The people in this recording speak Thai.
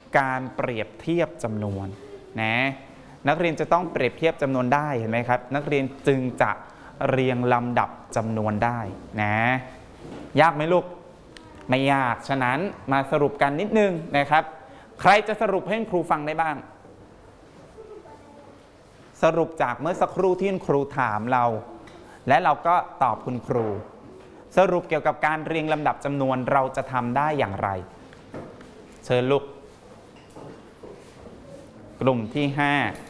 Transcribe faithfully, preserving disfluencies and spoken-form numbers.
การเปรียบเทียบจำนวนนะนักเรียนจะต้องเปรียบเทียบจำนวนได้เห็นไหมครับนักเรียนจึงจะเรียงลำดับจำนวนได้นะยากไหมลูกไม่ยากฉะนั้นมาสรุปกันนิดนึงนะครับใครจะสรุปให้ครูฟังได้บ้างสรุปจากเมื่อสักครู่ที่ครูถามเราและเราก็ตอบคุณครูสรุปเกี่ยวกับการเรียงลำดับจำนวนเราจะทำได้อย่างไรเชิญลูกกลุ่มที่ห้า